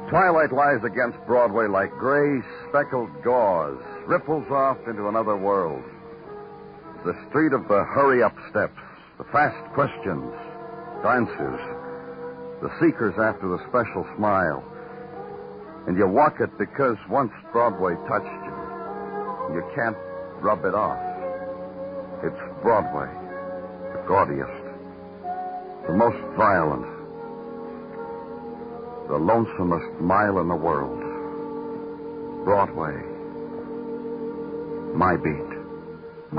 Twilight lies against Broadway like gray, speckled gauze, ripples off into another world. The street of the hurry-up steps, the fast questions, glances, the seekers after the special smile. And you walk it because once Broadway touched you, you can't rub it off. It's Broadway, the gaudiest, the most violent, the lonesomest mile in the world. Broadway, my beat.